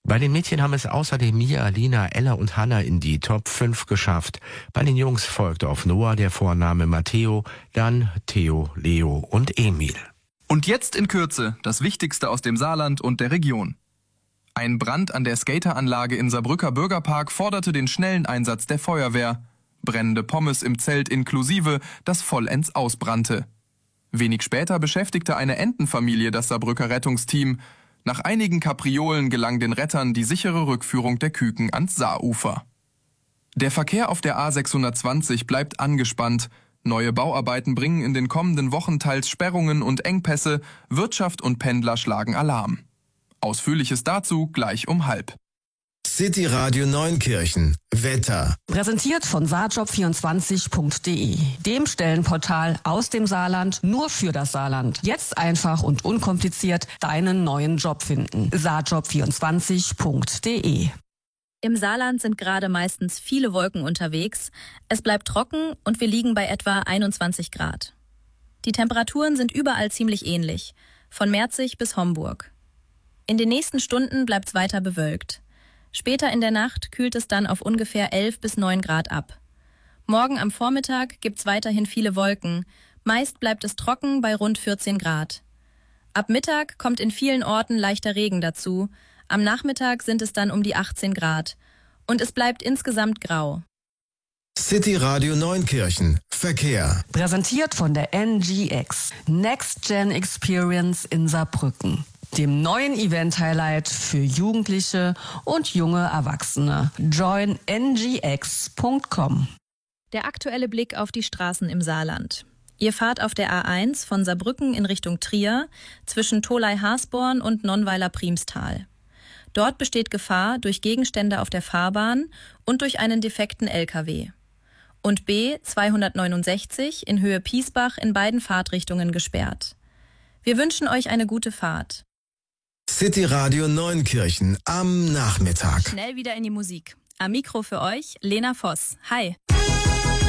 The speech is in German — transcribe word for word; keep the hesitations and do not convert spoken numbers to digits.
Bei den Mädchen haben es außerdem Mia, Alina, Ella und Hannah in die Top fünf geschafft. Bei den Jungs folgt auf Noah der Vorname Matteo, dann Theo, Leo und Emil. Und jetzt in Kürze das Wichtigste aus dem Saarland und der Region. Ein Brand an der Skateranlage in Saarbrücker Bürgerpark forderte den schnellen Einsatz der Feuerwehr. Brennende Pommes im Zelt inklusive, das vollends ausbrannte. Wenig später beschäftigte eine Entenfamilie das Saarbrücker Rettungsteam. Nach einigen Kapriolen gelang den Rettern die sichere Rückführung der Küken ans Saarufer. Der Verkehr auf der A sechshundertzwanzig bleibt angespannt. Neue Bauarbeiten bringen in den kommenden Wochen teils Sperrungen und Engpässe. Wirtschaft und Pendler schlagen Alarm. Ausführliches dazu gleich um halb. City Radio Neunkirchen. Wetter. Präsentiert von saarjob vierundzwanzig punkt de, dem Stellenportal aus dem Saarland nur für das Saarland. Jetzt einfach und unkompliziert deinen neuen Job finden. saarjob vierundzwanzig punkt de. Im Saarland sind gerade meistens viele Wolken unterwegs. Es bleibt trocken und wir liegen bei etwa einundzwanzig Grad. Die Temperaturen sind überall ziemlich ähnlich, von Merzig bis Homburg. In den nächsten Stunden bleibt es weiter bewölkt. Später in der Nacht kühlt es dann auf ungefähr elf bis neun Grad ab. Morgen am Vormittag gibt's weiterhin viele Wolken. Meist bleibt es trocken bei rund vierzehn Grad. Ab Mittag kommt in vielen Orten leichter Regen dazu. Am Nachmittag sind es dann um die achtzehn Grad. Und es bleibt insgesamt grau. City Radio Neunkirchen. Verkehr. Präsentiert von der N G X. Next Gen Experience in Saarbrücken. Dem neuen Event-Highlight für Jugendliche und junge Erwachsene. join n g x punkt com. Der aktuelle Blick auf die Straßen im Saarland. Ihr fahrt auf der A eins von Saarbrücken in Richtung Trier zwischen Tholey-Hasborn und Nonnweiler-Priemstal. Dort besteht Gefahr durch Gegenstände auf der Fahrbahn und durch einen defekten L K W. Und B zweihundertneunundsechzig in Höhe Piesbach in beiden Fahrtrichtungen gesperrt. Wir wünschen euch eine gute Fahrt. City Radio Neunkirchen am Nachmittag. Schnell wieder in die Musik. Am Mikro für euch Lena Voss. Hi.